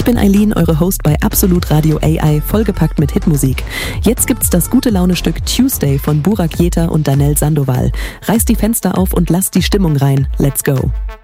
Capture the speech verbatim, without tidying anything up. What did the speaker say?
Ich bin Eileen, eure Host bei Absolut Radio A I, vollgepackt mit Hitmusik. Jetzt gibt's das gute Laune-Stück Tuesday von Burak Yeta und Danell Sandoval. Reißt die Fenster auf und lasst die Stimmung rein. Let's go!